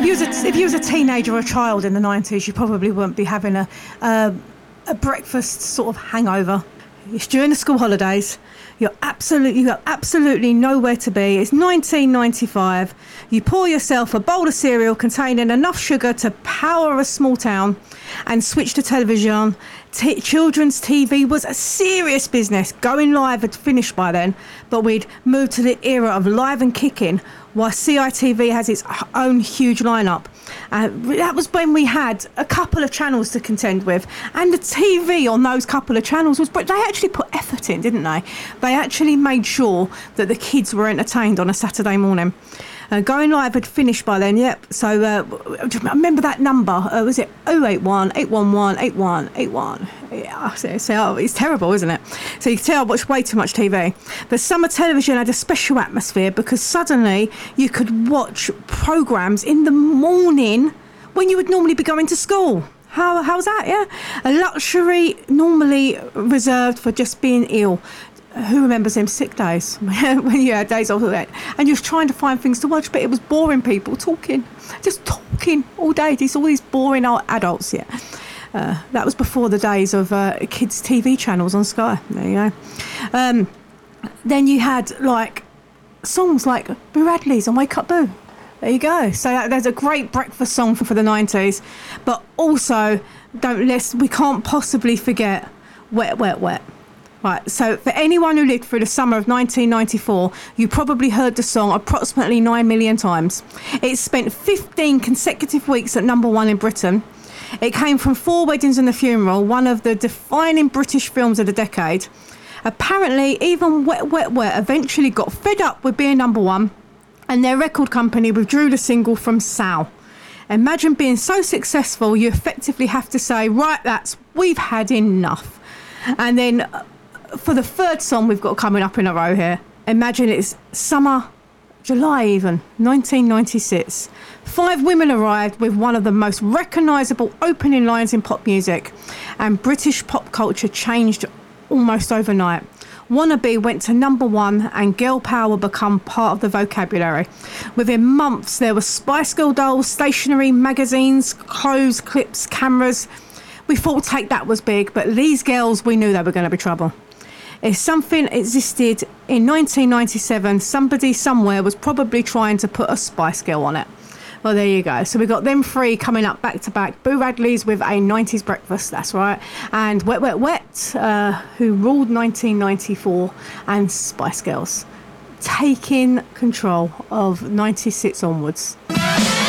if you was a teenager or a child in the 90s, you probably wouldn't be having a breakfast sort of hangover. It's during the school holidays. You got absolutely nowhere to be. It's 1995. You pour yourself a bowl of cereal containing enough sugar to power a small town and switch to television. Children's TV was a serious business. Going Live had finished by then, but we'd moved to the era of Live and Kicking, while CITV has its own huge lineup. That was when we had a couple of channels to contend with, and the TV on those couple of channels they actually put effort in, didn't they? They actually made sure that the kids were entertained on a Saturday morning. Going Live had finished by then, yep. So remember that number? Was it 081 811 8181? Yeah, so it's terrible, isn't it? So you can tell I watched way too much TV. But summer television had a special atmosphere because suddenly you could watch programmes in the morning when you would normally be going to school. How's that, yeah? A luxury normally reserved for just being ill. Who remembers them sick days when you had days off of that and you're trying to find things to watch, but it was boring people just talking all day. All these boring old adults, yeah. That was before the days of kids' TV channels on Sky. There you go. Then you had like songs like Boo Radley's and Wake Up Boo. There you go. So there's a great breakfast song for the 90s, but also we can't possibly forget Wet, Wet, Wet. Right, so for anyone who lived through the summer of 1994, you probably heard the song approximately 9 million times. It spent 15 consecutive weeks at number one in Britain. It came from Four Weddings and a Funeral, one of the defining British films of the decade. Apparently, even Wet, Wet, Wet eventually got fed up with being number one, and their record company withdrew the single from Sal. Imagine being so successful, you effectively have to say, right, we've had enough. And then for the third song we've got coming up in a row here, imagine it's summer, July even, 1996. 5 women arrived with one of the most recognisable opening lines in pop music, and British pop culture changed almost overnight. Wannabe went to number one and girl power become part of the vocabulary. Within months there were Spice Girl dolls, stationery, magazines, clothes, clips, cameras. We thought Take That was big, but these girls, we knew they were going to be trouble. If something existed in 1997, somebody somewhere was probably trying to put a Spice Girl on it. Well, there you go. So we've got them 3 coming up back to back. Boo Radley's with a 90s breakfast, that's right. And Wet, Wet, Wet, who ruled 1994, and Spice Girls taking control of 96 onwards.